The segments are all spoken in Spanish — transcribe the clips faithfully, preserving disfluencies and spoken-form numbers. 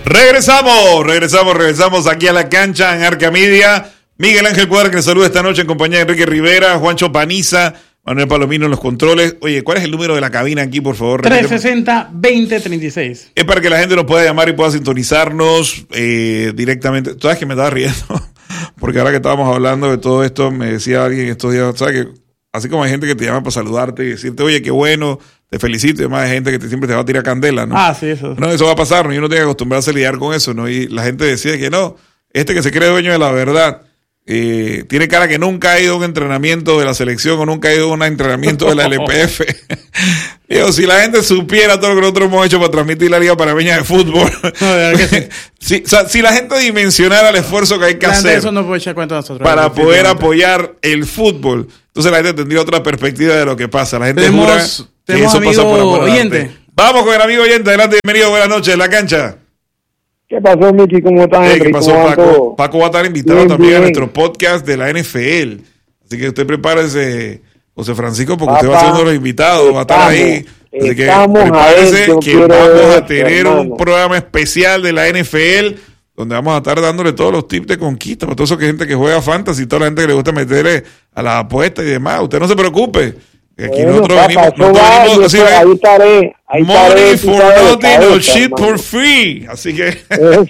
Regresamos, regresamos, regresamos aquí a la cancha en Arca Media. Miguel Ángel Cuadra que les saluda esta noche en compañía de Enrique Rivera, Juancho Paniza, Manuel Palomino en los controles. Oye, ¿cuál es el número de la cabina aquí, por favor? trescientos sesenta, veinte treinta y seis. Es para que la gente nos pueda llamar y pueda sintonizarnos eh, directamente. Tú sabes que me estaba riendo, porque ahora que estábamos hablando de todo esto, me decía alguien estos días, ¿sabes que así como hay gente que te llama para saludarte y decirte, oye, qué bueno, te felicito, y además hay gente que te, siempre te va a tirar candela, ¿no? Ah, sí, eso. No, eso va a pasar, ¿no? Y uno tiene que acostumbrarse a lidiar con eso, ¿no? Y la gente decía que no, este que se cree dueño de la verdad, eh, tiene cara que nunca ha ido a un entrenamiento de la selección o nunca ha ido a un entrenamiento de la L P F. Digo, si la gente supiera todo lo que nosotros hemos hecho para transmitir la Liga Panameña de Fútbol, no, que sí. si, o sea, si la gente dimensionara el esfuerzo que hay que hacer eso no puede echar cuenta de nosotros, para poder apoyar el fútbol, entonces la gente tendría otra perspectiva de lo que pasa. La gente tenemos, jura que tenemos eso pasa por amor oyente. Vamos con el amigo oyente, adelante, bienvenido, buenas noches, en la cancha. ¿Qué pasó, Miki? ¿Cómo estás, hey, Henry? ¿Qué pasó, Paco? Paco va a estar invitado bien, también bien. a nuestro podcast de la N F L. Así que usted prepárese, José Francisco, porque Papá, usted va a ser uno de los invitados, va a estar ahí. Así que prepárese ver, que vamos ver, a tener hermano. un programa especial de la N F L donde vamos a estar dándole todos los tips de conquista para toda esa gente que juega fantasy, toda la gente que le gusta meterle a las apuestas y demás. Usted no se preocupe. Aquí bueno, nosotros papá, venimos, nosotros va, venimos así, eso, ahí estaré, ahí money estaré, for sabes, nothing cabeza, or shit hermano. for free. Así que Eso,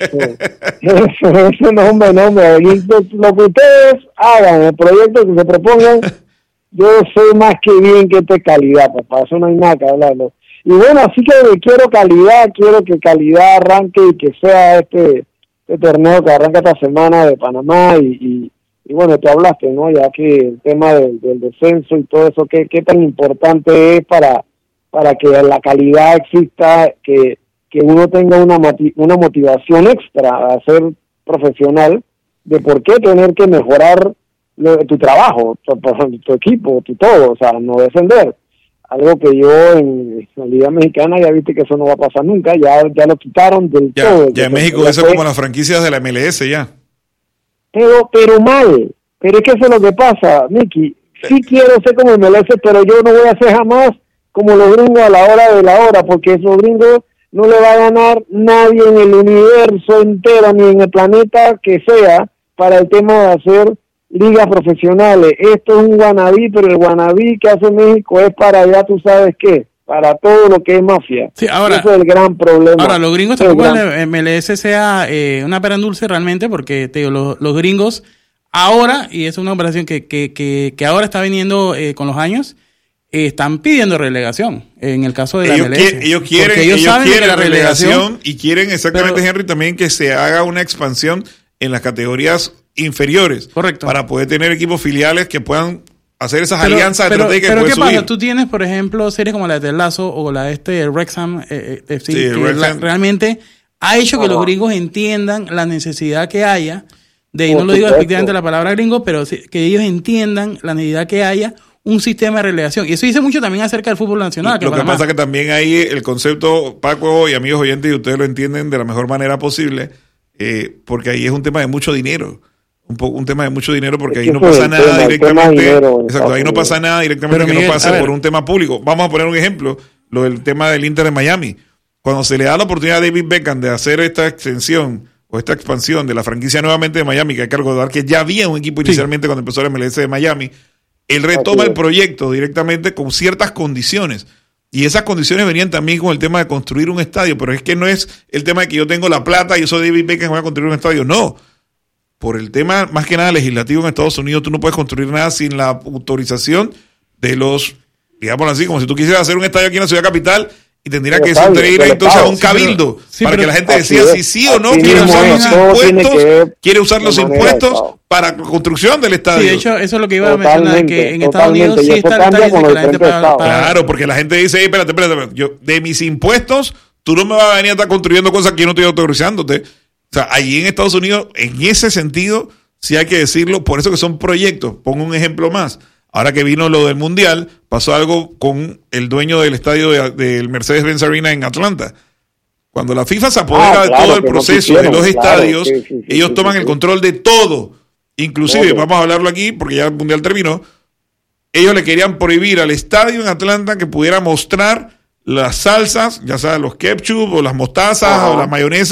eso, eso, no, hombre, no, hombre. Y lo que ustedes hagan, el proyecto que se propongan, yo sé más que bien que esto es calidad, papá. Eso no hay nada que hablarlo. Y bueno, así que quiero calidad, quiero que calidad arranque y que sea este, este torneo que arranca esta semana de Panamá y, y Y bueno, te hablaste, ¿no? Ya que el tema del, del descenso y todo eso, ¿qué, qué tan importante es para, para que la calidad exista, que, que uno tenga una, una motivación extra a ser profesional, de por qué tener que mejorar lo, tu trabajo, tu, tu equipo, tu todo, o sea, no defender. Algo que yo en la Liga Mexicana ya viste que eso no va a pasar nunca, ya, ya lo quitaron del ya, todo. ya en México eso es como las franquicias de la M L S ya. Pero, pero mal, pero es que eso es lo que pasa, Miki. Sí quiero ser como M L S, pero yo no voy a ser jamás como los gringos a la hora de la hora, porque esos gringos no le va a ganar nadie en el universo entero, ni en el planeta que sea, para el tema de hacer ligas profesionales. Esto es un wannabe, pero el wannabe que hace México es para ya tú sabes qué, para todo lo que es mafia. Sí, ahora, eso es el gran problema. Ahora, los gringos tampoco el M L S sea eh, una pera en dulce realmente, porque te digo, los, los gringos ahora, y es una operación que, que, que, que ahora está viniendo eh, con los años, eh, están pidiendo relegación en el caso de la ellos M L S. Quieren, ellos quieren, ellos, ellos saben quieren que la relegación, relegación y quieren exactamente, pero, Henry, también que se haga una expansión en las categorías inferiores. Correcto. Para poder tener equipos filiales que puedan hacer esas pero, alianzas pero, estratégicas. Pero ¿qué subir. pasa? Tú tienes, por ejemplo, series como la de Ted Lasso o la de este Wrexham, eh, eh, sí, sí, que Wrexham. La, realmente ha hecho que oh. los gringos entiendan la necesidad que haya, de, y no lo digo efectivamente la palabra gringo, pero sí, que ellos entiendan la necesidad que haya un sistema de relegación. Y eso dice mucho también acerca del fútbol nacional. Que lo que pasa es que también ahí el concepto, Paco y amigos oyentes, y ustedes lo entienden de la mejor manera posible, eh, porque ahí es un tema de mucho dinero. Un, po- un tema de mucho dinero porque ahí no pasa nada tema, directamente. Dinero, exacto, ahí no pasa nada directamente que Miguel, no pase por un tema público. Vamos a poner un ejemplo, lo del tema del Inter de Miami. Cuando se le da la oportunidad a David Beckham de hacer esta extensión o esta expansión de la franquicia nuevamente de Miami, que hay que recordar que ya había un equipo inicialmente sí. cuando empezó la M L S de Miami, él retoma el proyecto directamente con ciertas condiciones. Y esas condiciones venían también con el tema de construir un estadio, pero es que no es el tema de que yo tengo la plata y yo soy David Beckham y voy a construir un estadio, no. Por el tema, más que nada, legislativo en Estados Unidos, tú no puedes construir nada sin la autorización de los, digámoslo así, como si tú quisieras hacer un estadio aquí en la ciudad capital y tendría que eso ir entonces a un cabildo sí, para pero, que la gente decida si sí o no quiere usar los impuestos, quiere usar los impuestos para la construcción del estadio. Sí, de hecho, eso es lo que iba a mencionar, que en Estados Unidos sí está el detalle que la gente paga. Claro, porque la gente dice, hey, espérate, espérate, yo, de mis impuestos, tú no me vas a venir a estar construyendo cosas que yo no estoy autorizándote. O sea, allí en Estados Unidos, en ese sentido, sí hay que decirlo, por eso que son proyectos. Pongo un ejemplo más. Ahora que vino lo del Mundial, pasó algo con el dueño del estadio del de, de Mercedes-Benz Arena en Atlanta. Cuando la FIFA se apodera ah, claro, de todo el proceso no de los estadios, claro, sí, sí, sí, ellos sí, toman sí, el control de todo. Inclusive, todo. Vamos a hablarlo aquí, porque ya el Mundial terminó, ellos le querían prohibir al estadio en Atlanta que pudiera mostrar las salsas, ya sea los ketchup o las mostazas Ajá. o la mayonesa,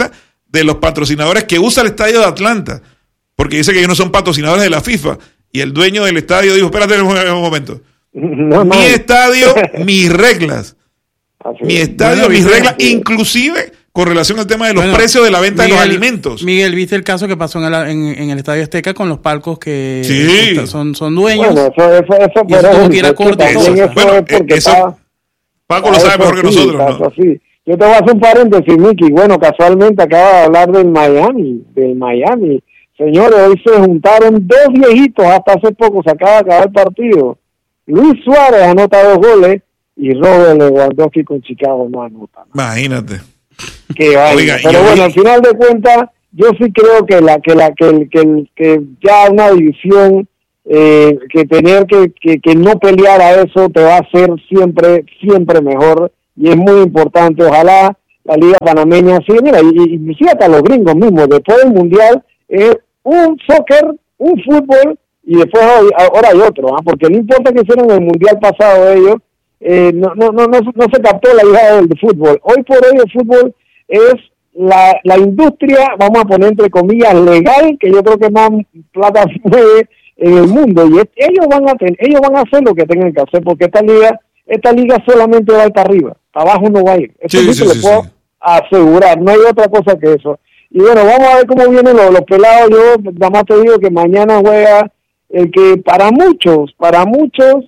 de los patrocinadores que usa el estadio de Atlanta, porque dice que ellos no son patrocinadores de la FIFA, y el dueño del estadio dijo, espérate un, un momento, no, no. mi estadio, mis reglas, Así mi estadio, bueno, mis ¿viste? reglas, sí. inclusive con relación al tema de los bueno, precios de la venta Miguel, de los alimentos. Miguel, ¿viste el caso que pasó en el, en, en el Estadio Azteca con los palcos que sí. son, son dueños? Bueno, eso, eso, eso, y eso tuvo que ir a corte. Eso, eso, bueno, es porque eso, está, Paco lo sabe mejor que sí, nosotros. ¿no? Sí. Yo te voy a hacer un paréntesis, Mickey. Bueno, casualmente acaba de hablar del Miami, del Miami. Señores, hoy se juntaron dos viejitos, hasta hace poco se acaba de acabar el partido. Luis Suárez anota dos goles y Robert Lewandowski con Chicago no anota. Imagínate. Que Oiga, pero bueno, vi... al final de cuentas, yo sí creo que la que la que que, que ya una división eh, que tener que, que que no pelear a eso te va a hacer siempre siempre mejor y es muy importante. Ojalá la liga panameña sí, mira, y, y fíjate a los gringos mismos, después del mundial es un soccer, un fútbol y después ahora hay otro, ¿eh? Porque no importa que hicieron el mundial pasado ellos. Eh, no, no, no, no, no se captó la idea del de fútbol. Hoy por hoy el fútbol es la, la industria, vamos a poner entre comillas, legal, que yo creo que más plata mueve en el mundo. Y es, ellos van a tener, ellos van a hacer lo que tengan que hacer, porque esta liga, esta liga solamente va a ir para arriba, para abajo no va a ir. Eso sí, sí, sí, lo puedo sí. asegurar, no hay otra cosa que eso. Y bueno, vamos a ver cómo vienen los, los pelados. Yo nada más te digo que mañana juega el que para muchos, para muchos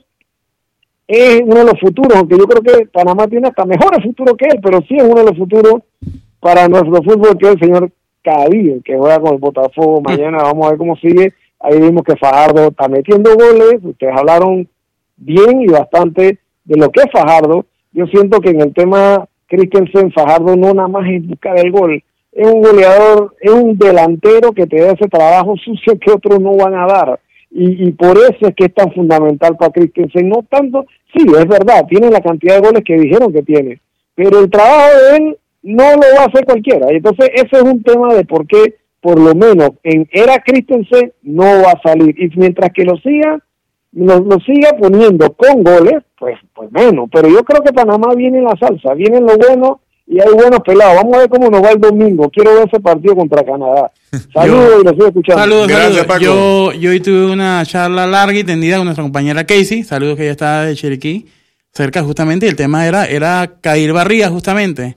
es uno de los futuros, aunque yo creo que Panamá tiene hasta mejores futuros que él, pero sí es uno de los futuros para nuestro fútbol, que es el señor Cadillo, que juega con el Botafogo. Mañana vamos a ver cómo sigue. Ahí vimos que Fajardo está metiendo goles. Ustedes hablaron bien y bastante de lo que es Fajardo. Yo siento que en el tema Christensen, Fajardo no nada más es buscar el gol. Es un goleador, es un delantero que te da ese trabajo sucio que otros no van a dar. Y, y por eso es que es tan fundamental para Christensen. No tanto, sí, es verdad, tiene la cantidad de goles que dijeron que tiene, pero el trabajo de él no lo va a hacer cualquiera. Entonces ese es un tema de por qué, por lo menos en era Christensen, no va a salir. Y mientras que lo siga, lo, lo siga poniendo con goles, pues, pues menos. Pero yo creo que Panamá viene en la salsa, viene en lo bueno y hay buenos pelados. Vamos a ver cómo nos va el domingo. Quiero ver ese partido contra Canadá. Saludos yo, y los sigo escuchando. Saludos, Gracias, saludos. Paco. Yo, yo hoy tuve una charla larga y tendida con nuestra compañera Casey. Saludos, que ella está de Chiriquí, cerca justamente, y el tema era, era Cadir Barría justamente.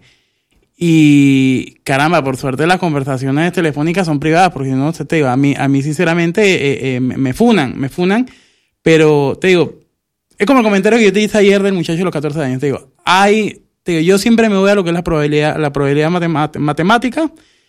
Y caramba, por suerte las conversaciones telefónicas son privadas, porque si no, te digo, a mí, a mí sinceramente eh, eh, me funan, me funan, pero te digo, es como el comentario que yo te hice ayer del muchacho de los catorce años, te digo, hay, te digo, yo siempre me voy a lo que es la probabilidad, la probabilidad matemática, matemática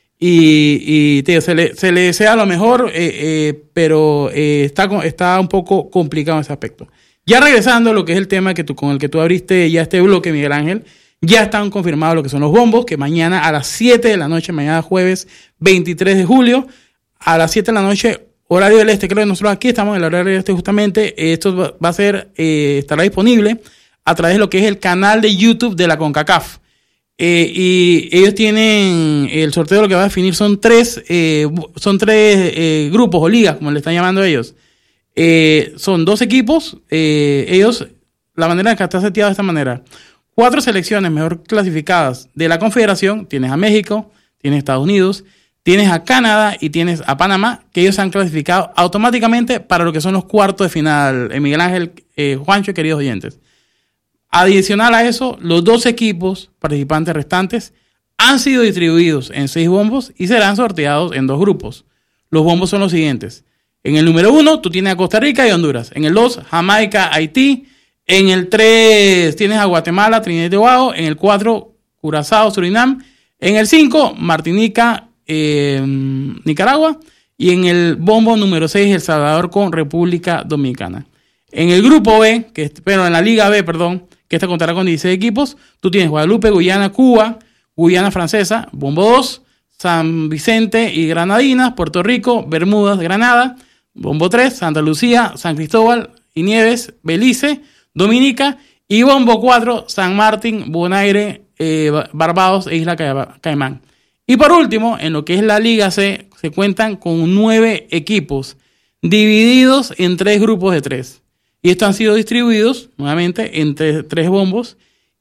y, y te digo, se le, se le desea lo mejor, eh, eh, pero eh, está, está un poco complicado en ese aspecto. Ya regresando a lo que es el tema que tú, con el que tú abriste ya este bloque, Miguel Ángel, ya están confirmados lo que son los bombos, que mañana a las siete de la noche, mañana jueves veintitrés de julio, a las siete de la noche, horario del este, creo que nosotros aquí estamos en el horario del este justamente, esto va a ser, eh, estará disponible a través de lo que es el canal de YouTube de la CONCACAF. Eh, y ellos tienen, el sorteo lo que va a definir son tres, eh, son tres eh, grupos o ligas, como le están llamando ellos. Eh, son dos equipos, eh, ellos, la manera en que está seteado de esta manera. Cuatro selecciones mejor clasificadas de la Confederación. Tienes a México, tienes a Estados Unidos, tienes a Canadá y tienes a Panamá, que ellos se han clasificado automáticamente para lo que son los cuartos de final. Eh, Miguel Ángel, eh, Juancho, queridos oyentes. Adicional a eso, los dos equipos participantes restantes han sido distribuidos en seis bombos y serán sorteados en dos grupos. Los bombos son los siguientes. En el número uno, tú tienes a Costa Rica y Honduras. En el dos, Jamaica, Haití. En el tres tienes a Guatemala, Trinidad y Tobago. En el cuatro, Curazao, Surinam. En el cinco, Martinica, eh, Nicaragua. Y en el bombo número seis, El Salvador con República Dominicana. En el grupo B, que, pero en la Liga B, perdón, que esta contará con dieciséis equipos, tú tienes Guadalupe, Guyana, Cuba, Guyana Francesa, bombo dos, San Vicente y Granadinas, Puerto Rico, Bermudas, Granada, bombo tres, Santa Lucía, San Cristóbal y Nieves, Belice, Dominica, y bombo cuatro, San Martín, Bonaire, eh, Barbados e Isla Caimán. Y por último, en lo que es la Liga C, se cuentan con nueve equipos divididos en tres grupos de tres. Y estos han sido distribuidos nuevamente entre tres bombos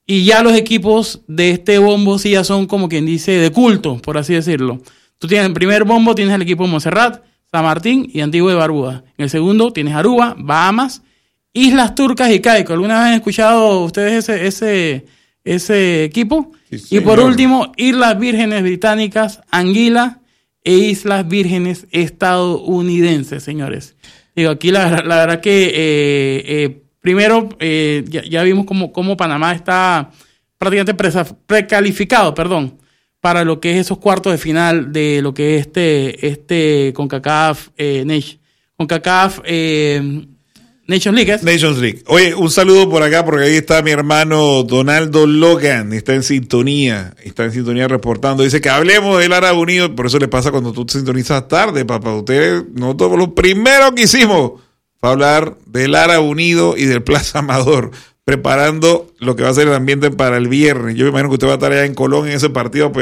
y ya los equipos de este bombo sí ya son como quien dice de culto, por así decirlo. Tú tienes el primer bombo, tienes el equipo Montserrat, San Martín y Antigua y Barbuda. En el segundo tienes Aruba, Bahamas, Islas Turcas y Caico. ¿Alguna vez han escuchado ustedes ese, ese, ese equipo? Sí, y por último, Islas Vírgenes Británicas, Anguila e Islas Vírgenes estadounidenses, señores. Digo, aquí la, la verdad que eh, eh, primero eh, ya, ya vimos cómo, cómo Panamá está prácticamente pre- precalificado, perdón, para lo que es esos cuartos de final de lo que es este, este CONCACAF, eh, Nation, CONCACAF eh, Nations League. ¿es? Nations League. Oye, un saludo por acá porque ahí está mi hermano Donaldo Logan, está en sintonía, está en sintonía reportando. Dice que hablemos del Árabe Unido, por eso le pasa cuando tú te sintonizas tarde, papá. Ustedes, nosotros lo primero que hicimos fue hablar del Árabe Unido y del Plaza Amador, preparando lo que va a ser el ambiente para el viernes. Yo me imagino que usted va a estar allá en Colón en ese partido, pues